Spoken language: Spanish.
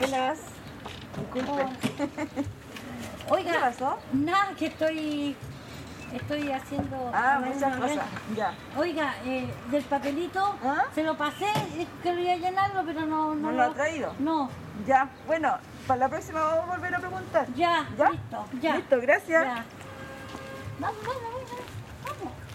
Buenas. Disculpe. Oiga, ¿Qué pasó? nada, que estoy haciendo... Muchas cosas. Ya. Oiga, del papelito, ¿Ah? se lo pasé, quería llenarlo, pero no... ¿No lo ha traído? No, Ya. Bueno, para la próxima vamos a volver a preguntar. ya, ¿Ya? listo, ya. Listo, gracias. Ya. Vamos, vamos, vamos.